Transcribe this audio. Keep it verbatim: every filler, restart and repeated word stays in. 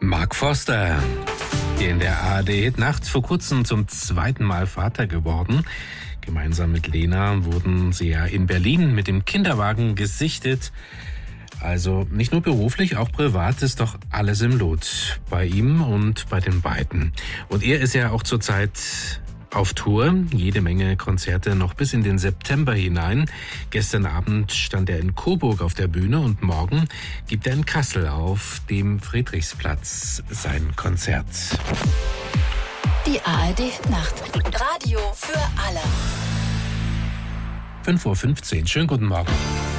Mark Forster, in der A R D-Hit-Nacht vor kurzem zum zweiten Mal Vater geworden. Gemeinsam mit Lena wurden sie ja in Berlin mit dem Kinderwagen gesichtet. Also nicht nur beruflich, auch privat ist doch alles im Lot bei ihm und bei den beiden. Und er ist ja auch zurzeit auf Tour, jede Menge Konzerte noch bis in den September hinein. Gestern Abend stand er in Coburg auf der Bühne und morgen gibt er in Kassel auf dem Friedrichsplatz sein Konzert. Die A R D-Nacht. Radio für alle. fünf Uhr fünfzehn. Schönen guten Morgen.